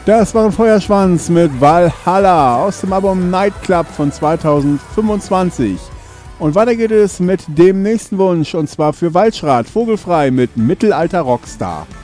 Das war ein Feuerschwanz mit Valhalla aus dem Album Nightclub von 2025. Und weiter geht es mit dem nächsten Wunsch, und zwar für Waldschrat Vogelfrei mit Mittelalter Rockstar.